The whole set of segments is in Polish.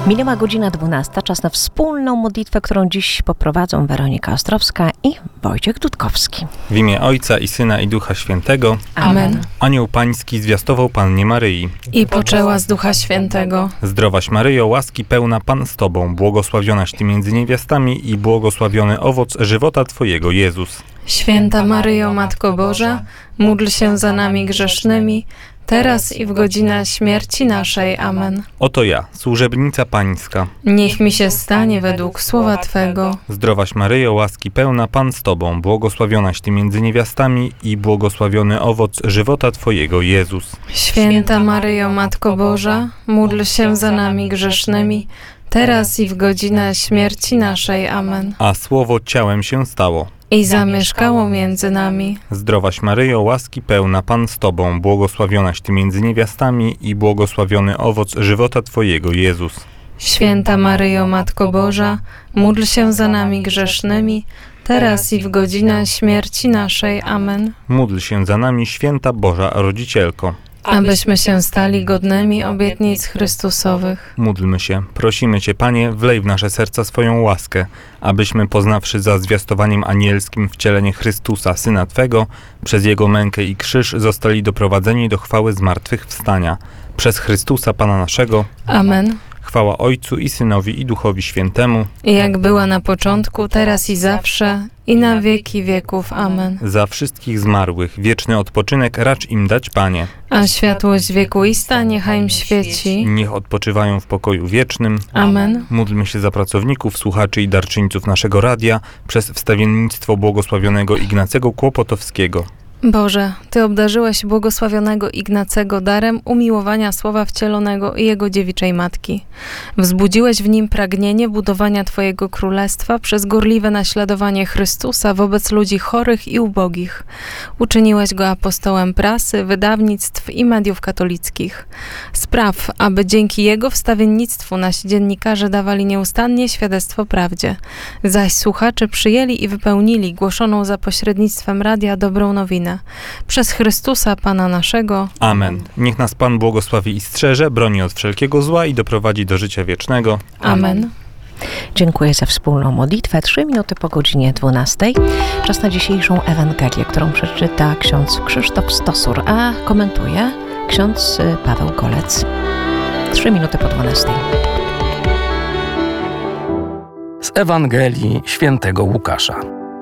Minęła godzina 12, czas na wspólną modlitwę, którą dziś poprowadzą Weronika Ostrowska i Wojciech Dudkowski. W imię Ojca i Syna i Ducha Świętego. Amen. Anioł Pański zwiastował Pannie Maryi. I poczęła z Ducha Świętego. Zdrowaś Maryjo, łaski pełna, Pan z Tobą, błogosławionaś Ty między niewiastami i błogosławiony owoc żywota Twojego, Jezus. Święta Maryjo, Matko Boża, módl się za nami grzesznymi, teraz i w godzinę śmierci naszej. Amen. Oto ja, służebnica Pańska. Niech mi się stanie według słowa Twego. Zdrowaś Maryjo, łaski pełna, Pan z Tobą, błogosławionaś Ty między niewiastami i błogosławiony owoc żywota Twojego, Jezus. Święta Maryjo, Matko Boża, módl się za nami grzesznymi, teraz i w godzinę śmierci naszej. Amen. A Słowo ciałem się stało. I zamieszkało między nami. Zdrowaś Maryjo, łaski pełna, Pan z Tobą, błogosławionaś Ty między niewiastami i błogosławiony owoc żywota Twojego, Jezus. Święta Maryjo, Matko Boża, módl się za nami grzesznymi, teraz i w godzinę śmierci naszej. Amen. Módl się za nami, święta Boża Rodzicielko. Abyśmy się stali godnymi obietnic Chrystusowych. Módlmy się. Prosimy Cię, Panie, wlej w nasze serca swoją łaskę, abyśmy, poznawszy za zwiastowaniem anielskim wcielenie Chrystusa, Syna Twego, przez Jego mękę i krzyż zostali doprowadzeni do chwały zmartwychwstania. Przez Chrystusa, Pana naszego. Amen. Chwała Ojcu i Synowi i Duchowi Świętemu. Jak była na początku, teraz i zawsze, i na wieki wieków. Amen. Za wszystkich zmarłych wieczny odpoczynek racz im dać, Panie. A światłość wiekuista niechaj im świeci. Niech odpoczywają w pokoju wiecznym. Amen. Módlmy się za pracowników, słuchaczy i darczyńców naszego radia przez wstawiennictwo błogosławionego Ignacego Kłopotowskiego. Boże, Ty obdarzyłeś błogosławionego Ignacego darem umiłowania Słowa Wcielonego i Jego dziewiczej Matki. Wzbudziłeś w nim pragnienie budowania Twojego Królestwa przez gorliwe naśladowanie Chrystusa wobec ludzi chorych i ubogich. Uczyniłeś Go apostołem prasy, wydawnictw i mediów katolickich. Spraw, aby dzięki Jego wstawiennictwu nasi dziennikarze dawali nieustannie świadectwo prawdzie, zaś słuchacze przyjęli i wypełnili głoszoną za pośrednictwem radia dobrą nowinę. Przez Chrystusa, Pana naszego. Amen. Niech nas Pan błogosławi i strzeże, broni od wszelkiego zła i doprowadzi do życia wiecznego. Amen. Dziękuję za wspólną modlitwę. 3 minuty po godzinie 12. Czas na dzisiejszą Ewangelię, którą przeczyta ksiądz Krzysztof Stosur, a komentuje ksiądz Paweł Kolec. 3 minuty po 12. Z Ewangelii świętego Łukasza.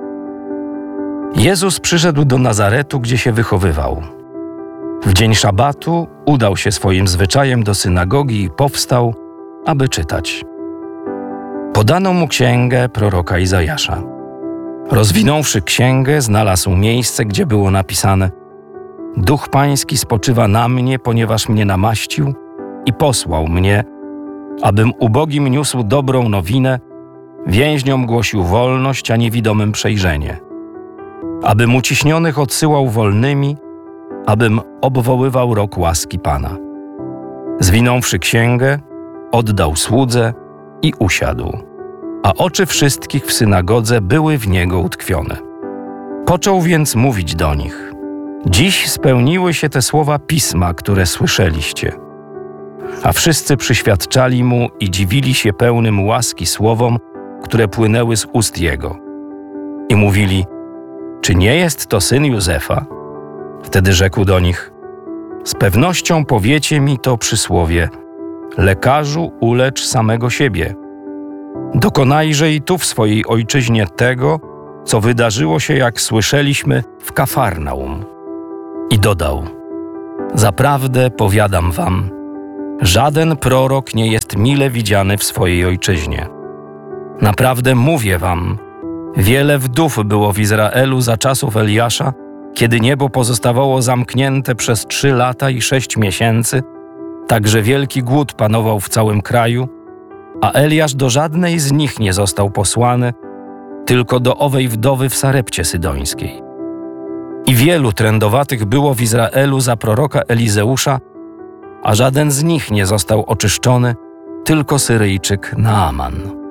Jezus przyszedł do Nazaretu, gdzie się wychowywał. W dzień szabatu udał się swoim zwyczajem do synagogi i powstał, aby czytać. Podano mu księgę proroka Izajasza. Rozwinąwszy księgę, znalazł miejsce, gdzie było napisane: Duch Pański spoczywa na mnie, ponieważ mnie namaścił i posłał mnie, abym ubogim niósł dobrą nowinę, więźniom głosił wolność, a niewidomym przejrzenie, abym uciśnionych odsyłał wolnymi, abym obwoływał rok łaski Pana. Zwinąwszy księgę, oddał słudze i usiadł, a oczy wszystkich w synagodze były w niego utkwione. Począł więc mówić do nich: Dziś spełniły się te słowa Pisma, które słyszeliście. A wszyscy przyświadczali mu i dziwili się pełnym łaski słowom, które płynęły z ust jego. I mówili: Czy nie jest to syn Józefa? Wtedy rzekł do nich: Z pewnością powiecie mi to przysłowie: Lekarzu, ulecz samego siebie. Dokonajże i tu w swojej ojczyźnie tego, co wydarzyło się, jak słyszeliśmy, w Kafarnaum. I dodał: Zaprawdę powiadam wam, żaden prorok nie jest mile widziany w swojej ojczyźnie. Naprawdę mówię wam, wiele wdów było w Izraelu za czasów Eliasza, kiedy niebo pozostawało zamknięte przez 3 lata i 6 miesięcy, tak że wielki głód panował w całym kraju, a Eliasz do żadnej z nich nie został posłany, tylko do owej wdowy w Sarepcie Sydońskiej. I wielu trędowatych było w Izraelu za proroka Elizeusza, a żaden z nich nie został oczyszczony, tylko Syryjczyk Naaman.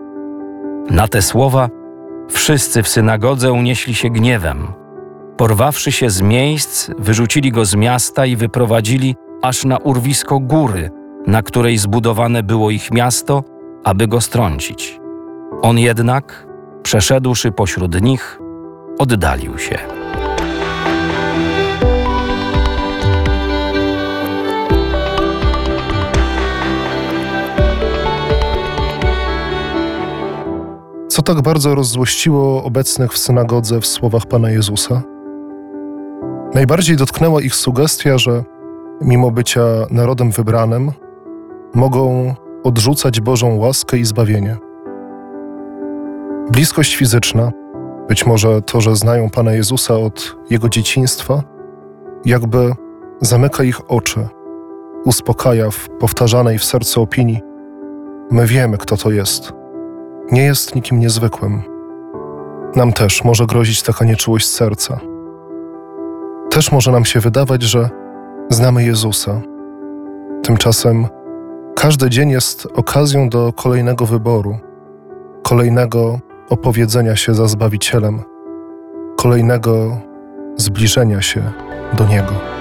Na te słowa wszyscy w synagodze unieśli się gniewem. Porwawszy się z miejsc, wyrzucili go z miasta i wyprowadzili aż na urwisko góry, na której zbudowane było ich miasto, aby go strącić. On jednak, przeszedłszy pośród nich, oddalił się. Co tak bardzo rozzłościło obecnych w synagodze w słowach Pana Jezusa? Najbardziej dotknęła ich sugestia, że mimo bycia narodem wybranym, mogą odrzucać Bożą łaskę i zbawienie. Bliskość fizyczna, być może to, że znają Pana Jezusa od Jego dzieciństwa, jakby zamyka ich oczy, uspokaja w powtarzanej w sercu opinii: my wiemy, kto to jest. Nie jest nikim niezwykłym. Nam też może grozić taka nieczułość serca. Też może nam się wydawać, że znamy Jezusa. Tymczasem każdy dzień jest okazją do kolejnego wyboru, kolejnego opowiedzenia się za Zbawicielem, kolejnego zbliżenia się do Niego.